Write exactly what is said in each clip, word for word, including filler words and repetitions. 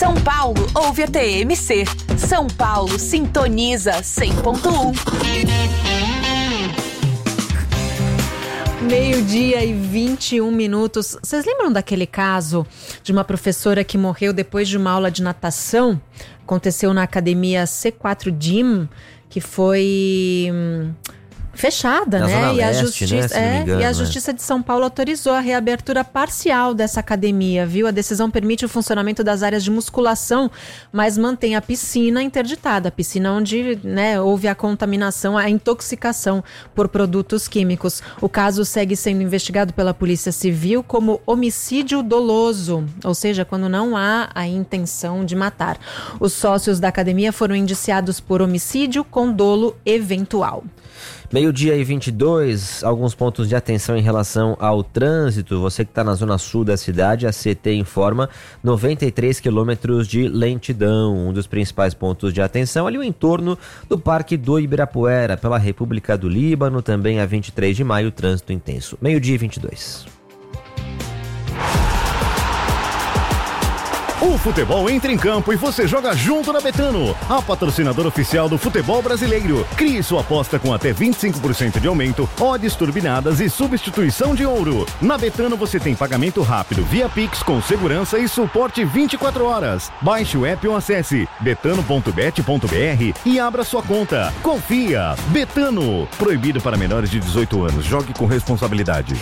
São Paulo ouve a T M C. São Paulo sintoniza cem ponto um. Meio-dia e vinte e um minutos. Vocês lembram daquele caso de uma professora que morreu depois de uma aula de natação? Aconteceu na academia C quatro Gym, que foi hum, fechada, na né? Zona E a, Leste, justiça, né? é, engano, e a né? Justiça de São Paulo autorizou a reabertura parcial dessa academia, viu? A decisão permite o funcionamento das áreas de musculação, mas mantém a piscina interditada. A piscina onde, né, houve a contaminação, a intoxicação por produtos químicos. O caso segue sendo investigado pela Polícia Civil como homicídio doloso, ou seja, quando não há a intenção de matar. Os sócios da academia foram indiciados por homicídio com dolo eventual. Meio-dia e vinte e dois, alguns pontos de atenção em relação ao trânsito. Você que está na zona sul da cidade, a C T informa noventa e três quilômetros de lentidão. Um dos principais pontos de atenção ali o entorno do Parque do Ibirapuera, pela República do Líbano, também a vinte e três de maio, trânsito intenso. Meio-dia e vinte e dois. O futebol entra em campo e você joga junto na Betano, a patrocinadora oficial do futebol brasileiro. Crie sua aposta com até vinte e cinco por cento de aumento, odds turbinadas e substituição de ouro. Na Betano você tem pagamento rápido via Pix com segurança e suporte vinte e quatro horas. Baixe o app ou acesse betano ponto bet ponto br e abra sua conta. Confia! Betano. Proibido para menores de dezoito anos. Jogue com responsabilidade.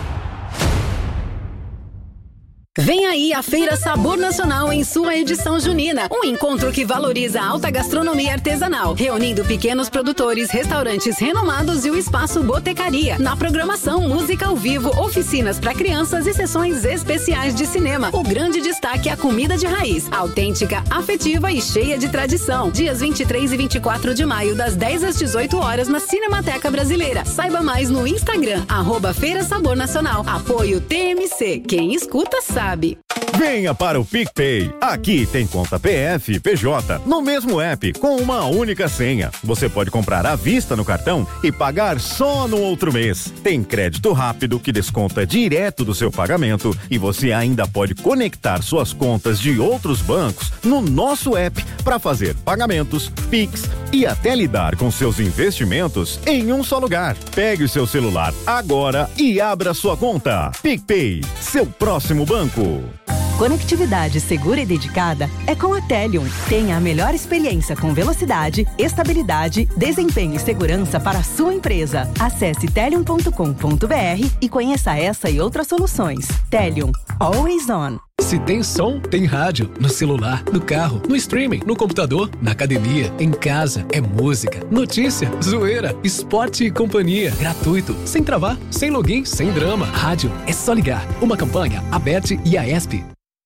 Vem aí a Feira Sabor Nacional em sua edição junina. Um encontro que valoriza a alta gastronomia artesanal, reunindo pequenos produtores, restaurantes renomados e o espaço Botecaria. Na programação, música ao vivo, oficinas para crianças e sessões especiais de cinema. O grande destaque é a comida de raiz, autêntica, afetiva e cheia de tradição. Dias vinte e três e vinte e quatro de maio, das dez às dezoito horas, na Cinemateca Brasileira. Saiba mais no Instagram, arroba Feira Sabor Nacional. Apoio T M C. Quem escuta sabe. Venha para o PicPay. Aqui tem conta P F e P J no mesmo app com uma única senha. Você pode comprar à vista no cartão e pagar só no outro mês. Tem crédito rápido que desconta direto do seu pagamento e você ainda pode conectar suas contas de outros bancos no nosso app para fazer pagamentos, Pix e até lidar com seus investimentos em um só lugar. Pegue o seu celular agora e abra sua conta. PicPay, seu próximo banco. Conectividade segura e dedicada é com a Telium. Tenha a melhor experiência com velocidade, estabilidade, desempenho e segurança para a sua empresa. Acesse telium ponto com ponto br e conheça essa e outras soluções. Telium, always on. Se tem som, tem rádio. No celular, no carro, no streaming, no computador, na academia, em casa. É música, notícia, zoeira, esporte e companhia. Gratuito, sem travar, sem login, sem drama. Rádio é só ligar. Uma campanha, a B E T e a E S P.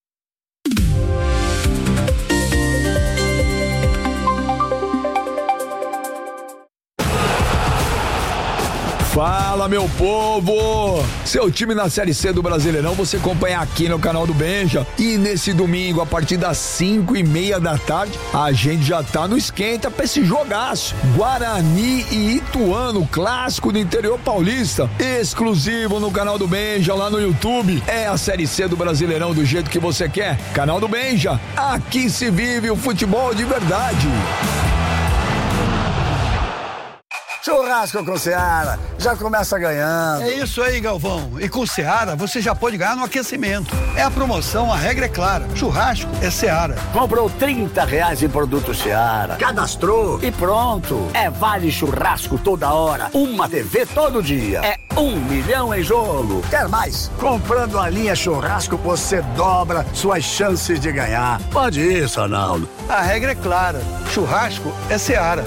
Fala, meu povo! Seu time na Série C do Brasileirão você acompanha aqui no canal do Benja. E nesse domingo, a partir das cinco e meia da tarde, a gente já tá no esquenta pra esse jogaço. Guarani e Ituano, clássico do interior paulista. Exclusivo no canal do Benja, lá no YouTube. É a Série C do Brasileirão do jeito que você quer. Canal do Benja, aqui se vive o futebol de verdade. Churrasco com Seara, já começa ganhando. É isso aí, Galvão. E com Seara, você já pode ganhar no aquecimento. É a promoção, a regra é clara. Churrasco é Seara. Comprou trinta reais em produto Seara, cadastrou e pronto. É vale churrasco toda hora, uma T V todo dia. É um milhão em jogo. Quer mais? Comprando a linha churrasco, você dobra suas chances de ganhar. Pode ir, Sanaldo. A regra é clara. Churrasco é Seara.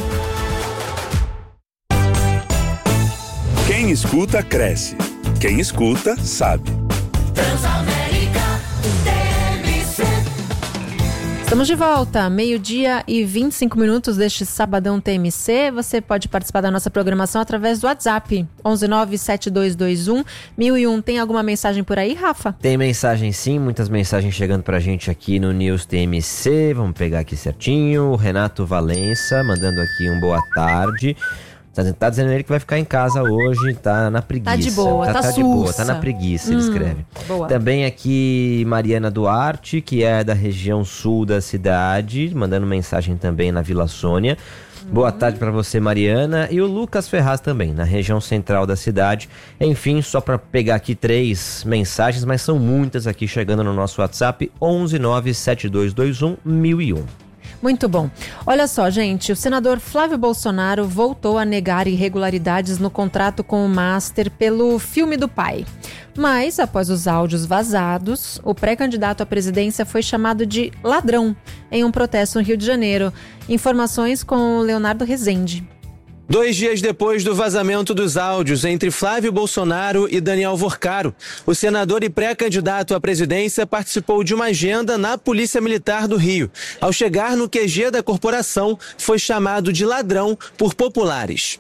Quem escuta, cresce. Quem escuta, sabe. Transamérica T M C. Estamos de volta, meio-dia e vinte e cinco minutos deste sabadão T M C. Você pode participar da nossa programação através do WhatsApp, onze nove sete dois dois um mil e um. Tem alguma mensagem por aí, Rafa? Tem mensagem sim, muitas mensagens chegando pra gente aqui no News T M C. Vamos pegar aqui certinho. O Renato Valença mandando aqui um boa tarde. Tá dizendo ele que vai ficar em casa hoje, tá na preguiça. Tá de boa, tá, tá, tá de boa, tá na preguiça, ele hum, escreve. Boa. Também aqui Mariana Duarte, que é da região sul da cidade, mandando mensagem também na Vila Sônia. Boa tarde para você, Mariana. E o Lucas Ferraz também, na região central da cidade. Enfim, só para pegar aqui três mensagens, mas são muitas aqui chegando no nosso WhatsApp, onze nove sete dois dois um mil e um. Muito bom. Olha só, gente, o senador Flávio Bolsonaro voltou a negar irregularidades no contrato com o Master pelo filme do pai. Mas, após os áudios vazados, o pré-candidato à presidência foi chamado de ladrão em um protesto no Rio de Janeiro. Informações com o Leonardo Rezende. Dois dias depois do vazamento dos áudios entre Flávio Bolsonaro e Daniel Vorcaro, o senador e pré-candidato à presidência participou de uma agenda na Polícia Militar do Rio. Ao chegar no Q G da corporação, foi chamado de ladrão por populares.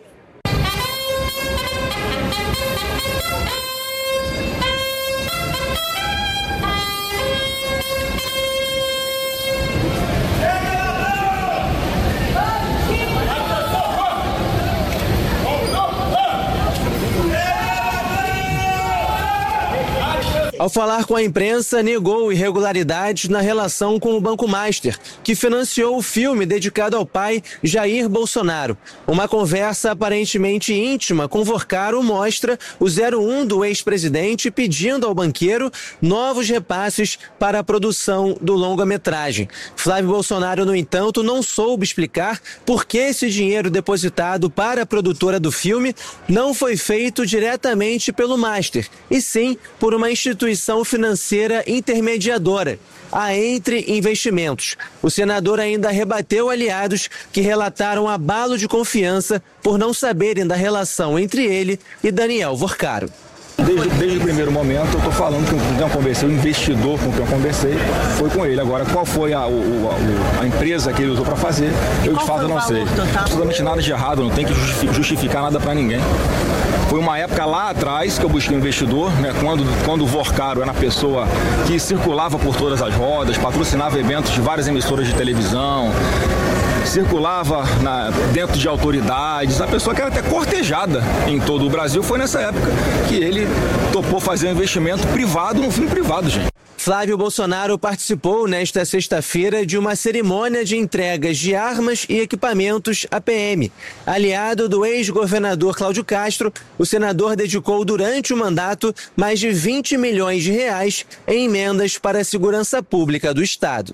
Ao falar com a imprensa, negou irregularidades na relação com o Banco Master, que financiou o filme dedicado ao pai Jair Bolsonaro. Uma conversa aparentemente íntima com Vorcaro mostra o zero um do ex-presidente pedindo ao banqueiro novos repasses para a produção do longa-metragem. Flávio Bolsonaro, no entanto, não soube explicar por que esse dinheiro depositado para a produtora do filme não foi feito diretamente pelo Master, e sim por uma instituição instituição financeira intermediadora, a Entre Investimentos. O senador ainda rebateu aliados que relataram abalo de confiança por não saberem da relação entre ele e Daniel Vorcaro. Desde, desde o primeiro momento eu estou falando que com quem eu conversei, o investidor com quem eu conversei foi com ele. Agora, qual foi a, o, a, a empresa que ele usou para fazer, eu de fato não sei. Absolutamente nada de errado, não tem que justificar nada para ninguém. Foi uma época lá atrás que eu busquei um investidor, né, quando, quando o Vorcaro era a pessoa que circulava por todas as rodas, patrocinava eventos de várias emissoras de televisão, circulava na, dentro de autoridades, a pessoa que era até cortejada em todo o Brasil. Foi nessa época que ele topou fazer um investimento privado num filme privado, gente. Flávio Bolsonaro participou nesta sexta-feira de uma cerimônia de entregas de armas e equipamentos à P M. Aliado do ex-governador Cláudio Castro, o senador dedicou durante o mandato mais de vinte milhões de reais em emendas para a segurança pública do Estado.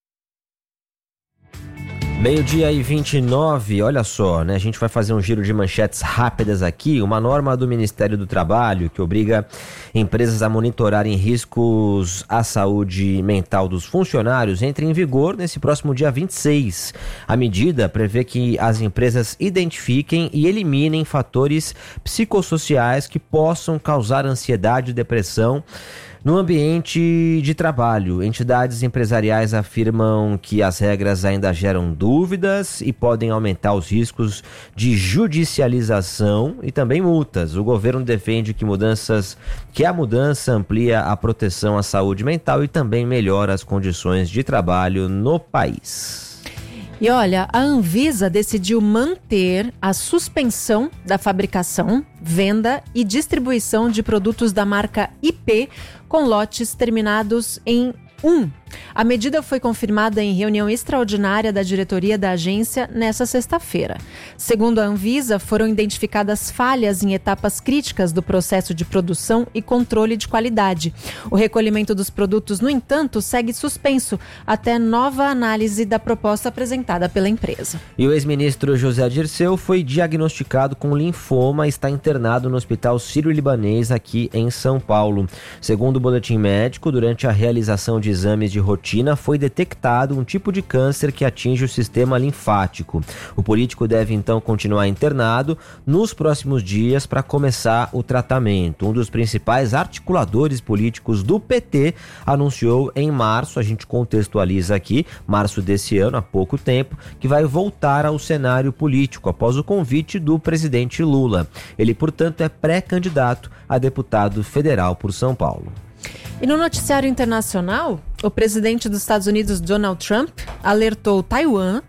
Meio-dia e vinte e nove, olha só, né? A gente vai fazer um giro de manchetes rápidas aqui. Uma norma do Ministério do Trabalho que obriga empresas a monitorarem riscos à saúde mental dos funcionários entra em vigor nesse próximo dia vinte e seis. A medida prevê que as empresas identifiquem e eliminem fatores psicossociais que possam causar ansiedade e depressão no ambiente de trabalho. Entidades empresariais afirmam que as regras ainda geram dúvidas e podem aumentar os riscos de judicialização e também multas. O governo defende que mudanças, que a mudança amplia a proteção à saúde mental e também melhora as condições de trabalho no país. E olha, a Anvisa decidiu manter a suspensão da fabricação, venda e distribuição de produtos da marca I P com lotes terminados em um. A medida foi confirmada em reunião extraordinária da diretoria da agência nesta sexta-feira. Segundo a Anvisa, foram identificadas falhas em etapas críticas do processo de produção e controle de qualidade. O recolhimento dos produtos, no entanto, segue suspenso até nova análise da proposta apresentada pela empresa. E o ex-ministro José Dirceu foi diagnosticado com linfoma e está internado no Hospital Sírio-Libanês aqui em São Paulo. Segundo o boletim médico, durante a realização de exames de rotina, foi detectado um tipo de câncer que atinge o sistema linfático. O político deve então continuar internado nos próximos dias para começar o tratamento. Um dos principais articuladores políticos do P T anunciou em março, a gente contextualiza aqui, março desse ano, há pouco tempo, que vai voltar ao cenário político após o convite do presidente Lula. Ele, portanto, é pré-candidato a deputado federal por São Paulo. E no noticiário internacional, o presidente dos Estados Unidos, Donald Trump, alertou Taiwan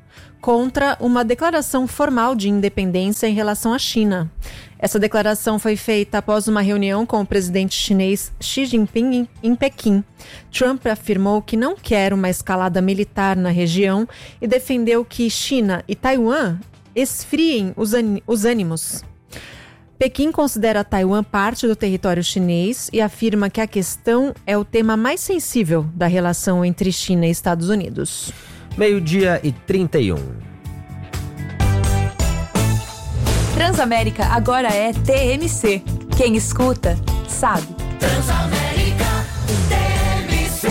contra uma declaração formal de independência em relação à China. Essa declaração foi feita após uma reunião com o presidente chinês Xi Jinping em Pequim. Trump afirmou que não quer uma escalada militar na região e defendeu que China e Taiwan esfriem os ânimos. Pequim considera Taiwan parte do território chinês e afirma que a questão é o tema mais sensível da relação entre China e Estados Unidos. Meio-dia e trinta e um. Transamérica agora é T M C. Quem escuta, sabe. Transamérica T M C.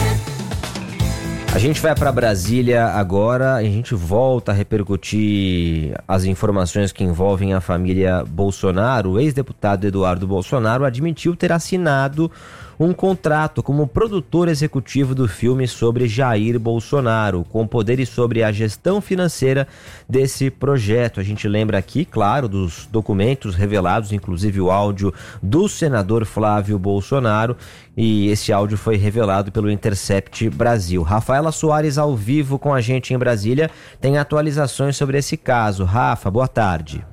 A gente vai para Brasília agora e a gente volta a repercutir as informações que envolvem a família Bolsonaro. O ex-deputado Eduardo Bolsonaro admitiu ter assinado um contrato como produtor executivo do filme sobre Jair Bolsonaro, com poderes sobre a gestão financeira desse projeto. A gente lembra aqui, claro, dos documentos revelados, inclusive o áudio do senador Flávio Bolsonaro, e esse áudio foi revelado pelo Intercept Brasil. Rafaela Soares, ao vivo com a gente em Brasília, tem atualizações sobre esse caso. Rafa, boa tarde.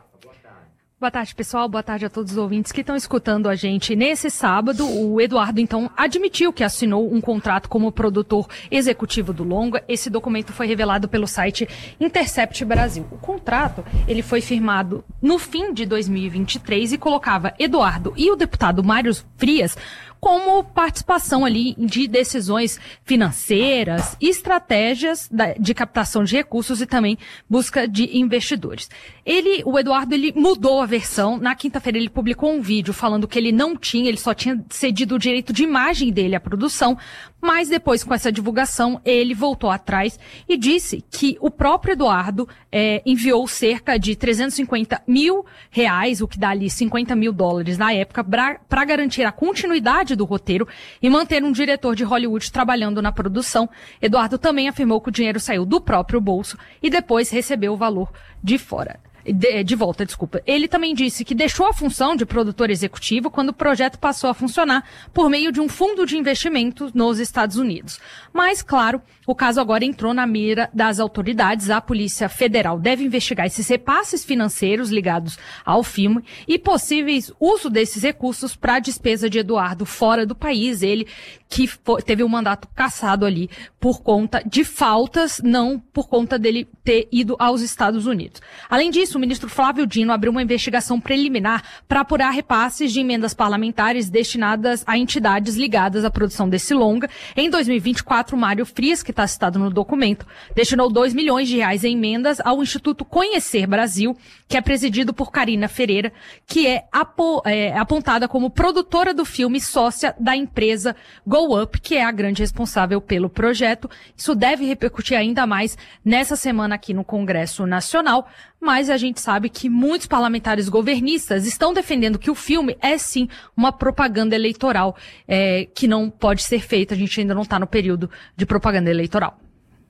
Boa tarde, pessoal. Boa tarde a todos os ouvintes que estão escutando a gente. Nesse sábado, o Eduardo, então, admitiu que assinou um contrato como produtor executivo do longa. Esse documento foi revelado pelo site Intercept Brasil. O contrato, ele foi firmado no fim de dois mil e vinte e três e colocava Eduardo e o deputado Mário Frias como participação ali de decisões financeiras, estratégias de captação de recursos e também busca de investidores. Ele, o Eduardo, ele mudou a versão. Na quinta-feira ele publicou um vídeo falando que ele não tinha, ele só tinha cedido o direito de imagem dele à produção, mas depois com essa divulgação ele voltou atrás e disse que o próprio Eduardo é, enviou cerca de trezentos e cinquenta mil reais, o que dá ali cinquenta mil dólares na época, para garantir a continuidade do roteiro e manter um diretor de Hollywood trabalhando na produção. Eduardo também afirmou que o dinheiro saiu do próprio bolso e depois recebeu o valor de fora. De, de volta, desculpa. Ele também disse que deixou a função de produtor executivo quando o projeto passou a funcionar por meio de um fundo de investimentos nos Estados Unidos. Mas, claro, o caso agora entrou na mira das autoridades. A Polícia Federal deve investigar esses repasses financeiros ligados ao filme e possíveis uso desses recursos para a despesa de Eduardo fora do país. Ele que foi, teve um mandato cassado ali por conta de faltas, não por conta dele ter ido aos Estados Unidos. Além disso, o ministro Flávio Dino abriu uma investigação preliminar para apurar repasses de emendas parlamentares destinadas a entidades ligadas à produção desse longa. Em dois mil e vinte e quatro, Mário Frias, que está citado no documento, destinou dois milhões de reais em emendas ao Instituto Conhecer Brasil, que é presidido por Karina Ferreira, que é, apo, é apontada como produtora do filme e sócia da empresa Go Up, que é a grande responsável pelo projeto. Isso deve repercutir ainda mais nessa semana aqui no Congresso Nacional, mas a gente sabe que muitos parlamentares governistas estão defendendo que o filme é sim uma propaganda eleitoral é, que não pode ser feita. A gente ainda não está no período de propaganda eleitoral.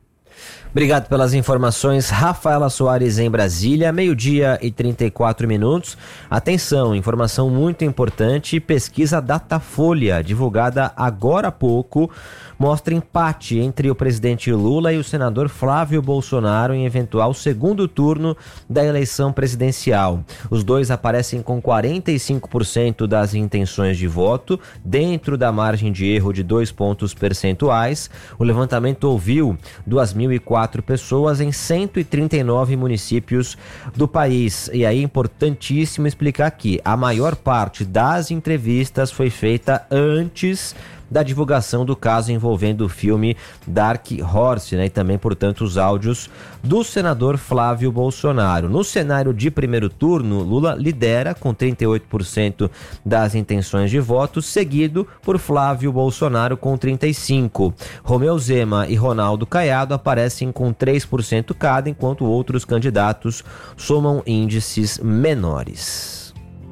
Obrigado pelas informações, Rafaela Soares em Brasília, meio-dia e trinta e quatro minutos. Atenção, informação muito importante, pesquisa Datafolha, divulgada agora há pouco, mostra empate entre o presidente Lula e o senador Flávio Bolsonaro em eventual segundo turno da eleição presidencial. Os dois aparecem com quarenta e cinco por cento das intenções de voto, dentro da margem de erro de dois pontos percentuais. O levantamento ouviu duas mil e quatro pessoas em cento e trinta e nove municípios do país. E aí é importantíssimo explicar aqui, a maior parte das entrevistas foi feita antes da divulgação do caso envolvendo o filme Dark Horse, né? E também, portanto, os áudios do senador Flávio Bolsonaro. No cenário de primeiro turno, Lula lidera com trinta e oito por cento das intenções de voto, seguido por Flávio Bolsonaro com trinta e cinco por cento. Romeu Zema e Ronaldo Caiado aparecem com três por cento cada, enquanto outros candidatos somam índices menores.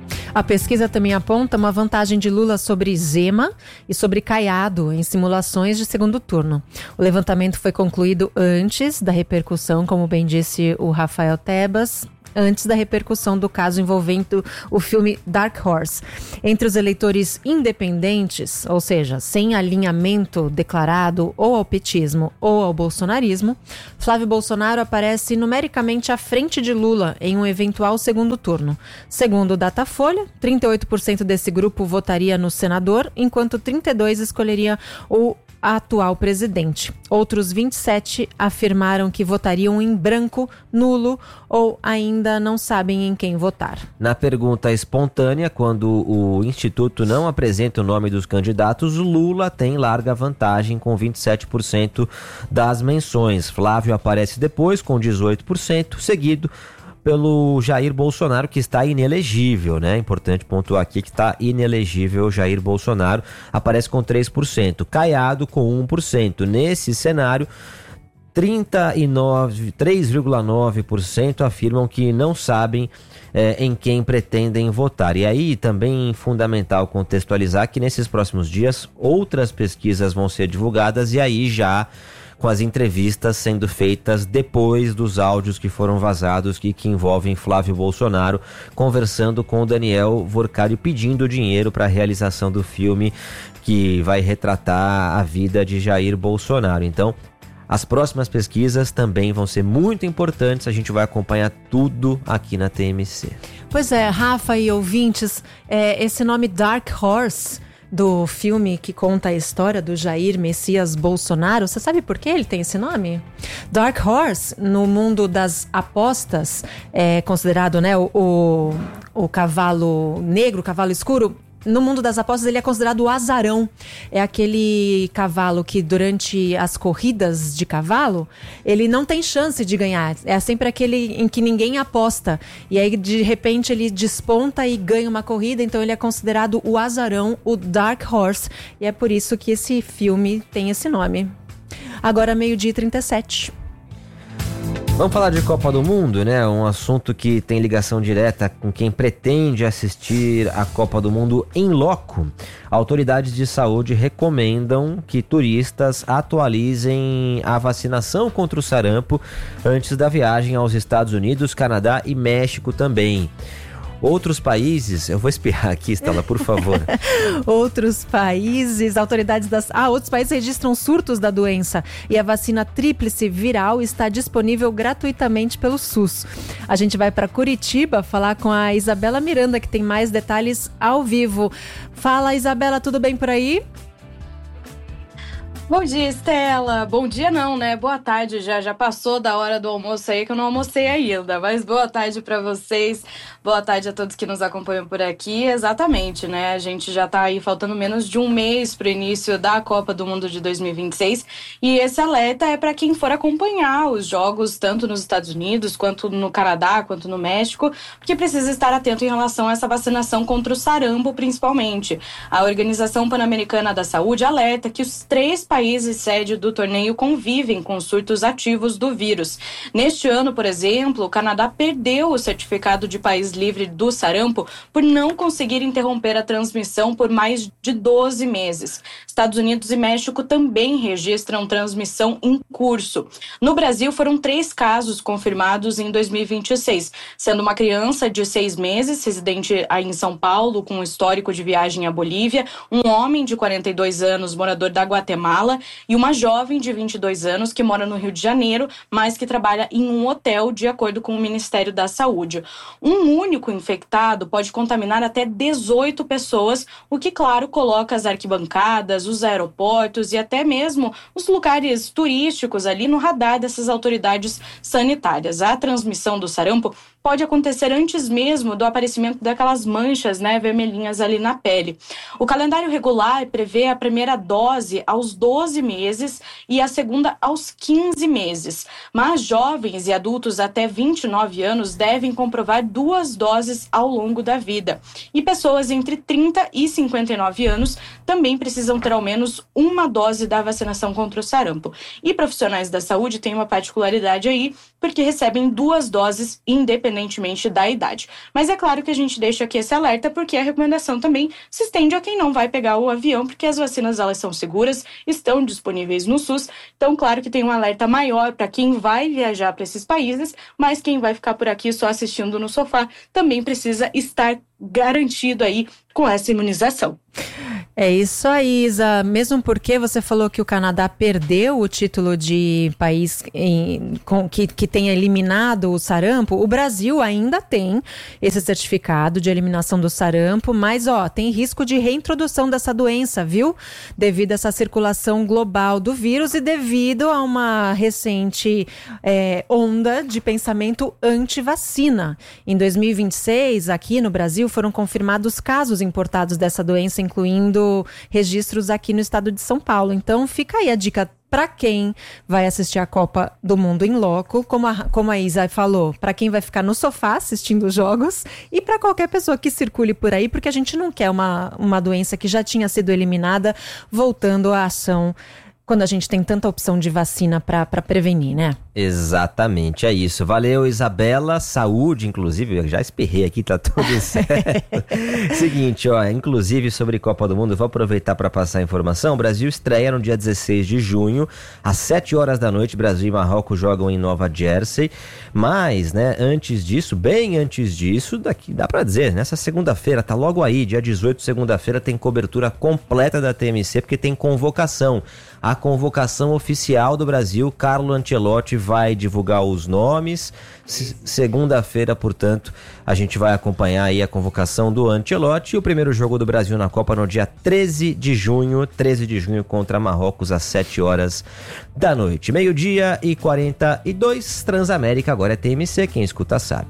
A pesquisa também aponta uma vantagem de Lula sobre Zema e sobre Caiado em simulações de segundo turno. O levantamento foi concluído antes da repercussão, como bem disse o Rafael Tebas, antes da repercussão do caso envolvendo o filme Dark Horse. Entre os eleitores independentes, ou seja, sem alinhamento declarado ou ao petismo ou ao bolsonarismo, Flávio Bolsonaro aparece numericamente à frente de Lula em um eventual segundo turno. Segundo o Datafolha, trinta e oito por cento desse grupo votaria no senador, enquanto trinta e dois por cento escolheria o atual presidente. Outros vinte e sete afirmaram que votariam em branco, nulo ou ainda não sabem em quem votar. Na pergunta espontânea, quando o Instituto não apresenta o nome dos candidatos, Lula tem larga vantagem com vinte e sete por cento das menções. Flávio aparece depois com dezoito por cento, seguido pelo Jair Bolsonaro, que está inelegível, né? Importante pontuar aqui que está inelegível. Jair Bolsonaro aparece com três por cento, Caiado com um por cento. Nesse cenário, trinta e nove, três vírgula nove por cento afirmam que não sabem é, em quem pretendem votar. E aí também é fundamental contextualizar que nesses próximos dias outras pesquisas vão ser divulgadas e aí já com as entrevistas sendo feitas depois dos áudios que foram vazados que, que envolvem Flávio Bolsonaro conversando com o Daniel Vorcari pedindo dinheiro para a realização do filme que vai retratar a vida de Jair Bolsonaro. Então, as próximas pesquisas também vão ser muito importantes, a gente vai acompanhar tudo aqui na T M C. Pois é, Rafa e ouvintes, é, esse nome Dark Horse do filme que conta a história do Jair Messias Bolsonaro, você sabe por que ele tem esse nome? Dark Horse, no mundo das apostas, é considerado, né, o, o, o cavalo negro, o cavalo escuro. No mundo das apostas ele é considerado o azarão. É aquele cavalo que durante as corridas de cavalo, ele não tem chance de ganhar. É sempre aquele em que ninguém aposta. E aí de repente ele desponta e ganha uma corrida, então ele é considerado o azarão, o Dark Horse. E é por isso que esse filme tem esse nome. Agora meio-dia e trinta e sete. Vamos falar de Copa do Mundo, né? Um assunto que tem ligação direta com quem pretende assistir a Copa do Mundo em loco. Autoridades de saúde recomendam que turistas atualizem a vacinação contra o sarampo antes da viagem aos Estados Unidos, Canadá e México também. Outros países, eu vou espirrar aqui, Stella, por favor. Outros países, autoridades das... Ah, outros países registram surtos da doença e a vacina tríplice viral está disponível gratuitamente pelo SUS. A gente vai para Curitiba falar com a Isabela Miranda, que tem mais detalhes ao vivo. Fala, Isabela, tudo bem por aí? Bom dia, Stella. Bom dia não, né? Boa tarde já. Já passou da hora do almoço aí que eu não almocei ainda. Mas boa tarde para vocês. Boa tarde a todos que nos acompanham por aqui. Exatamente, né? A gente já tá aí faltando menos de um mês para o início da Copa do Mundo de dois mil e vinte e seis. E esse alerta é para quem for acompanhar os jogos, tanto nos Estados Unidos, quanto no Canadá, quanto no México, porque precisa estar atento em relação a essa vacinação contra o sarampo, principalmente. A Organização Pan-Americana da Saúde alerta que os três países países sede do torneio convivem com surtos ativos do vírus. Neste ano, por exemplo, o Canadá perdeu o certificado de país livre do sarampo por não conseguir interromper a transmissão por mais de doze meses. Estados Unidos e México também registram transmissão em curso. No Brasil, foram três casos confirmados em dois mil e vinte e seis, sendo uma criança de seis meses, residente aí em São Paulo, com histórico de viagem à Bolívia, um homem de quarenta e dois anos, morador da Guatemala, e uma jovem de vinte e dois anos que mora no Rio de Janeiro, mas que trabalha em um hotel, de acordo com o Ministério da Saúde. Um único infectado pode contaminar até dezoito pessoas, o que, claro, coloca as arquibancadas, os aeroportos e até mesmo os lugares turísticos ali no radar dessas autoridades sanitárias. A transmissão do sarampo pode acontecer antes mesmo do aparecimento daquelas manchas, né, vermelhinhas ali na pele. O calendário regular prevê a primeira dose aos doze meses e a segunda aos quinze meses. Mas jovens e adultos até vinte e nove anos devem comprovar duas doses ao longo da vida. E pessoas entre trinta e cinquenta e nove anos também precisam ter ao menos uma dose da vacinação contra o sarampo. E profissionais da saúde têm uma particularidade aí, porque recebem duas doses independentes independentemente da idade. Mas é claro que a gente deixa aqui esse alerta porque a recomendação também se estende a quem não vai pegar o avião, porque as vacinas elas são seguras, estão disponíveis no SUS. Então, claro que tem um alerta maior para quem vai viajar para esses países, mas quem vai ficar por aqui só assistindo no sofá também precisa estar garantido aí com essa imunização. É isso aí, Isa. Mesmo porque você falou que o Canadá perdeu o título de país em, com, que, que tenha eliminado o sarampo, o Brasil ainda tem esse certificado de eliminação do sarampo, mas ó, tem risco de reintrodução dessa doença, viu? Devido a essa circulação global do vírus e devido a uma recente é, onda de pensamento anti-vacina. Em dois mil e vinte e seis, aqui no Brasil, foram confirmados casos importados dessa doença, incluindo registros aqui no estado de São Paulo. Então fica aí a dica para quem vai assistir a Copa do Mundo em loco, como a, como a Isa falou, para quem vai ficar no sofá assistindo os jogos e para qualquer pessoa que circule por aí, porque a gente não quer uma, uma doença que já tinha sido eliminada voltando à ação quando a gente tem tanta opção de vacina para prevenir, né? Exatamente, é isso. Valeu, Isabela. Saúde, inclusive, eu já esperrei aqui, tá tudo certo. Seguinte, ó, inclusive sobre Copa do Mundo, vou aproveitar para passar a informação. O Brasil estreia no dia dezesseis de junho, às sete horas da noite. Brasil e Marrocos jogam em Nova Jersey. Mas, né, antes disso, bem antes disso, daqui dá para dizer, nessa segunda-feira, tá logo aí, dia dezoito, segunda-feira, tem cobertura completa da T M C, porque tem convocação. A convocação oficial do Brasil, Carlo Ancelotti vai divulgar os nomes. Se- segunda-feira, portanto, a gente vai acompanhar aí a convocação do Ancelotti e o primeiro jogo do Brasil na Copa no dia treze de junho, treze de junho contra Marrocos às sete horas da noite. Meio-dia e quarenta e dois, Transamérica, agora é T M C, quem escuta sabe.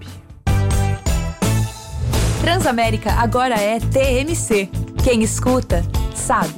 Transamérica agora é T M C. Quem escuta, sabe.